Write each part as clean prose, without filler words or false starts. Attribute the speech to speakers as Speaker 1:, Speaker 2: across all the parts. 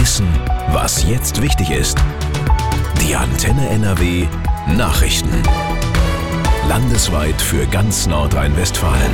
Speaker 1: Wissen, was jetzt wichtig ist. Die Antenne NRW Nachrichten. Landesweit für ganz Nordrhein-Westfalen.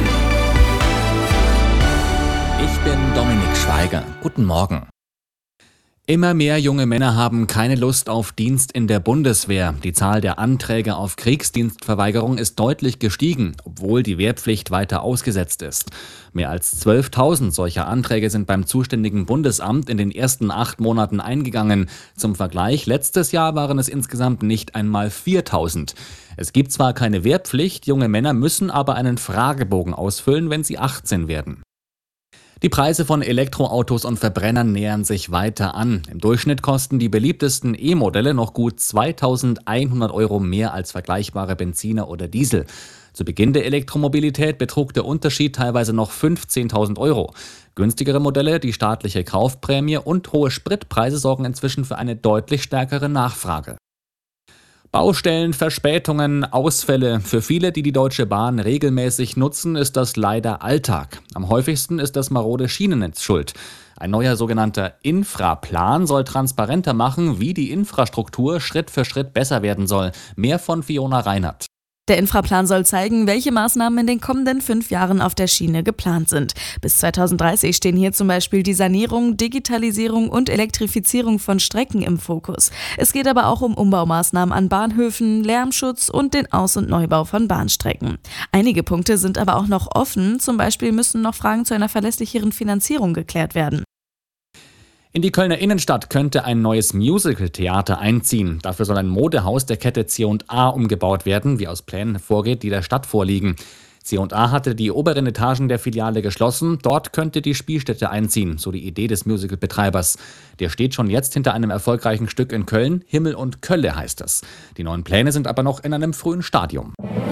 Speaker 2: Ich bin Dominik Schweiger. Guten Morgen. Immer mehr junge Männer haben keine Lust auf Dienst in der Bundeswehr. Die Zahl der Anträge auf Kriegsdienstverweigerung ist deutlich gestiegen, obwohl die Wehrpflicht weiter ausgesetzt ist. Mehr als 12.000 solcher Anträge sind beim zuständigen Bundesamt in den ersten 8 Monaten eingegangen. Zum Vergleich, letztes Jahr waren es insgesamt nicht einmal 4.000. Es gibt zwar keine Wehrpflicht, junge Männer müssen aber einen Fragebogen ausfüllen, wenn sie 18 werden. Die Preise von Elektroautos und Verbrennern nähern sich weiter an. Im Durchschnitt kosten die beliebtesten E-Modelle noch gut 2.100 € mehr als vergleichbare Benziner oder Diesel. Zu Beginn der Elektromobilität betrug der Unterschied teilweise noch 15.000 €. Günstigere Modelle, die staatliche Kaufprämie und hohe Spritpreise sorgen inzwischen für eine deutlich stärkere Nachfrage. Baustellen, Verspätungen, Ausfälle. Für viele, die die Deutsche Bahn regelmäßig nutzen, ist das leider Alltag. Am häufigsten ist das marode Schienennetz schuld. Ein neuer sogenannter Infraplan soll transparenter machen, wie die Infrastruktur Schritt für Schritt besser werden soll. Mehr von Fiona Reinhardt.
Speaker 3: Der Infraplan soll zeigen, welche Maßnahmen in den kommenden 5 Jahren auf der Schiene geplant sind. Bis 2030 stehen hier zum Beispiel die Sanierung, Digitalisierung und Elektrifizierung von Strecken im Fokus. Es geht aber auch um Umbaumaßnahmen an Bahnhöfen, Lärmschutz und den Aus- und Neubau von Bahnstrecken. Einige Punkte sind aber auch noch offen, zum Beispiel müssen noch Fragen zu einer verlässlicheren Finanzierung geklärt werden.
Speaker 2: In die Kölner Innenstadt könnte ein neues Musical-Theater einziehen. Dafür soll ein Modehaus der Kette C&A umgebaut werden, wie aus Plänen hervorgeht, die der Stadt vorliegen. C&A hatte die oberen Etagen der Filiale geschlossen. Dort könnte die Spielstätte einziehen, so die Idee des Musical-Betreibers. Der steht schon jetzt hinter einem erfolgreichen Stück in Köln. Himmel und Kölle heißt es. Die neuen Pläne sind aber noch in einem frühen Stadium.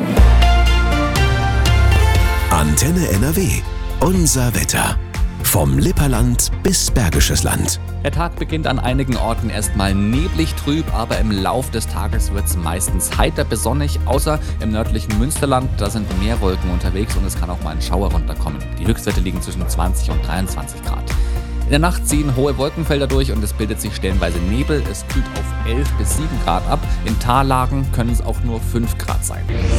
Speaker 1: Antenne NRW. Unser Wetter. Vom Lipperland bis Bergisches Land.
Speaker 2: Der Tag beginnt an einigen Orten erstmal neblig trüb, aber im Lauf des Tages wird es meistens heiter bis sonnig, außer im nördlichen Münsterland. Da sind mehr Wolken unterwegs und es kann auch mal ein Schauer runterkommen. Die Höchstwerte liegen zwischen 20 und 23 Grad. In der Nacht ziehen hohe Wolkenfelder durch und es bildet sich stellenweise Nebel. Es kühlt auf 11 bis 7 Grad ab. In Tallagen können es auch nur 5 Grad sein.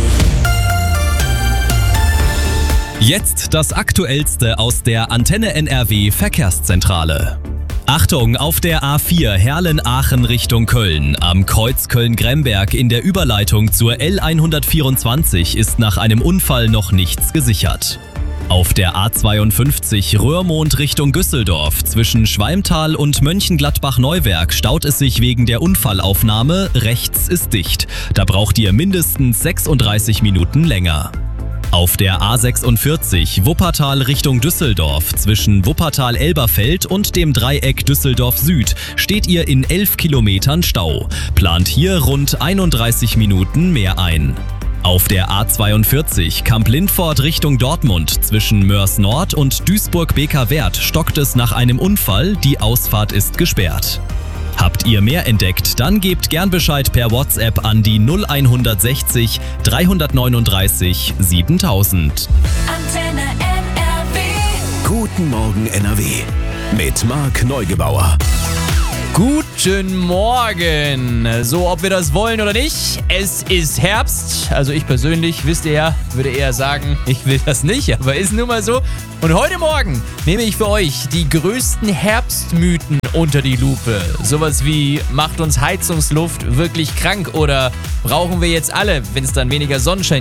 Speaker 4: Jetzt das Aktuellste aus der Antenne NRW Verkehrszentrale. Achtung, auf der A4 Herlen-Aachen Richtung Köln. Am Kreuz Köln-Gremberg in der Überleitung zur L124 ist nach einem Unfall noch nichts gesichert. Auf der A52 Röhrmond Richtung Düsseldorf zwischen Schwalmtal und Mönchengladbach-Neuwerk staut es sich wegen der Unfallaufnahme. Rechts ist dicht. Da braucht ihr mindestens 36 Minuten länger. Auf der A46 Wuppertal Richtung Düsseldorf zwischen Wuppertal-Elberfeld und dem Dreieck Düsseldorf Süd steht ihr in 11 Kilometern Stau. Plant hier rund 31 Minuten mehr ein. Auf der A42 Kamp-Lindfort Richtung Dortmund zwischen Mörs Nord und Duisburg-Beker-Wert stockt es nach einem Unfall, die Ausfahrt ist gesperrt. Habt ihr mehr entdeckt, dann gebt gern Bescheid per WhatsApp an die 0160 339 7000.
Speaker 5: Antenne NRW.
Speaker 1: Guten Morgen NRW. Mit Marc Neugebauer.
Speaker 6: Guten Morgen! So, ob wir das wollen oder nicht, es ist Herbst. Also ich persönlich, wisst ihr ja, würde eher sagen, ich will das nicht, aber ist nun mal so. Und heute Morgen nehme ich für euch die größten Herbstmythen unter die Lupe. Sowas wie, macht uns Heizungsluft wirklich krank oder brauchen wir jetzt alle, wenn es dann weniger Sonnenschein